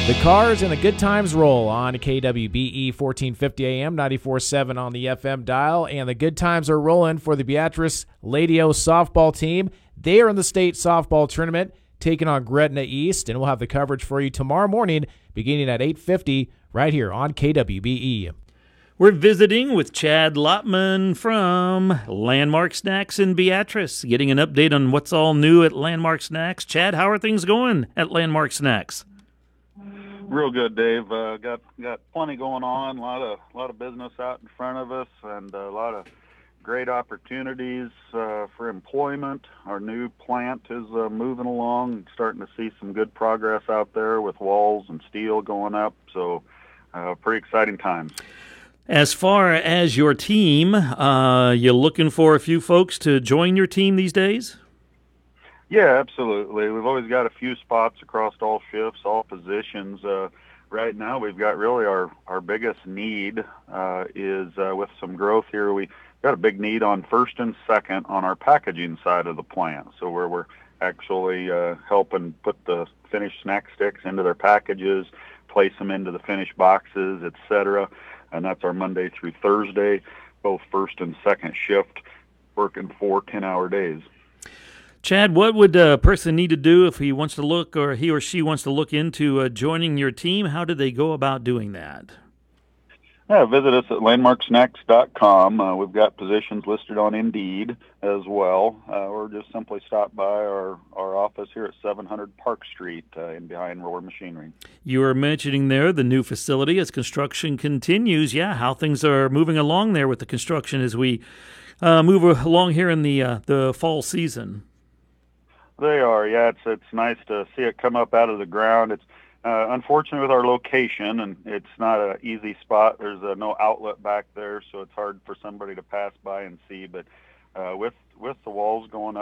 The Cars and the Good Times roll on KWBE 1450 AM, 94.7 on the FM dial, and the good times are rolling for the Beatrice Lady-O softball team. They are in the state softball tournament, taking on Gretna East, and we'll have the coverage for you tomorrow morning beginning at 8:50 right here on KWBE. We're visiting with Chad Lotman from Landmark Snacks in Beatrice, getting an update on what's all new at Landmark Snacks. Chad, how are things going at Landmark Snacks? Real good, Dave. Got plenty going on. A lot of business out in front of us, and a lot of great opportunities for employment. Our new plant is moving along, starting to see some good progress out there with walls and steel going up. So, pretty exciting times. As far as your team, you looking for a few folks to join your team these days? Yeah, absolutely. We've always got a few spots across all shifts, all positions. Right now, we've got really our biggest need is with some growth here. We got a big need on first and second on our packaging side of the plant. So where we're actually helping put the finished snack sticks into their packages, place them into the finished boxes, etc. And that's our Monday through Thursday, both first and second shift, working 4 10-hour days. Chad, what would a person need to do if he wants to look, or he or she wants to look into joining your team? How do they go about doing that? Visit us at landmarksnacks.com. We've got positions listed on Indeed as well, or just simply stop by our office here at 700 Park Street in behind Roar Machinery. You were mentioning there the new facility as construction continues. Yeah, how things are moving along there with the construction as we move along here in the fall season. They are, yeah. It's nice to see it come up out of the ground. It's unfortunate with our location, and it's not an easy spot. There's no outlet back there, so it's hard for somebody to pass by and see. But with the walls going up,